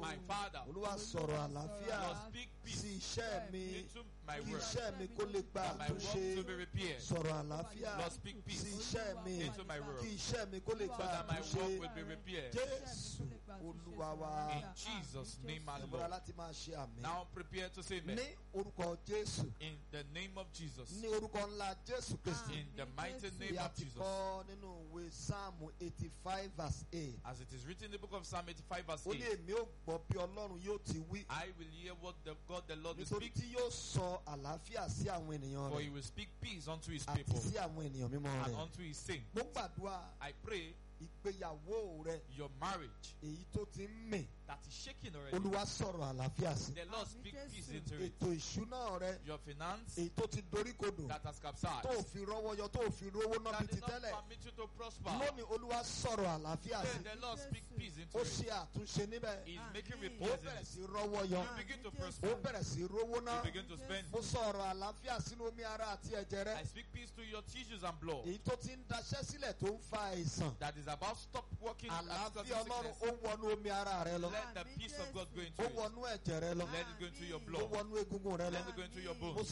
My Father, Olúwa sọ̀rọ̀ àlàáfíà Lord, speak sí peace iṣẹ́ mi into my kí work, iṣẹ́ mi kó lè gba that my work àtúnṣe. to be repaired. Sọ̀rọ̀ àlàáfíà Lord, speak sí peace iṣẹ́ mi into my work, kí iṣẹ́ mi kó lè so gba that my àtúnṣe. work will be repaired. Jésù Olúwa wa. In Jesus' name, my Ìmúra Lord. láti máa ṣe àmì. Now prepare to say amen. Ní orúkọ Jésù. In the name of Jesus. Ní orúkọ ńlá Jésù Kristi. In the mighty name Bí a of ti Jesus. kọ́ nínú ìwé Sáàmù 85 verse 8. As it is written in the book of Psalm 85 verse Ó ní 8. èmi ó gbọ́ bí Ọlọ́run yóò ti wí. I will hear what God the Lord will Nítorí speak, tí yóò sọ àlàáfíà sí àwọn ènìyàn for he rẹ̀ will speak peace unto his àti people sí àwọn ènìyàn mímọ́ and rẹ̀. unto his saints. Mo gbàdúrà I pray ìgbéyàwó rẹ̀ your marriage èyí tó ti ń mì. that is shaking already, Olúwa sọ̀rọ̀ àlàáfíà sí. the Lord speak peace into it. Ètò ìṣúná rẹ̀ Your finance èyí tó ti doríkodò that has capsized, tó fi rọ́wọ́ yọ tó fi rówó náà bí that ti did not tẹ́lẹ̀. permit you to prosper. Lónìí Olúwa sọ̀rọ̀ àlàáfíà sí. The Lord speak peace into Ó it. ṣe àtúnṣe níbẹ̀. He is making Ó repairs in bẹ̀rẹ̀ it. sí rọ́wọ́ yọ. You begin to Ó prosper. bẹ̀rẹ̀ sí rówó You náà. begin to spend. Mo sọ̀rọ̀ àlàáfíà sínú omi ara àti ẹ̀jẹ̀ I rẹ̀. speak peace to your tissues and blood Èyí tó ti ń daṣẹ́ sílẹ̀ tó ń fa àìsàn. that is about to stop working. and Àlàáfíà causing Ọlọ́run sickness. ó wọnú omi ara rẹ lọ. Let the peace of God go into Ó it. wọnú ẹ̀jẹ̀ rẹ lọ. Let it go into your Ó blood. wọnú egungun rẹ lọ. Let it go into your Mo bones.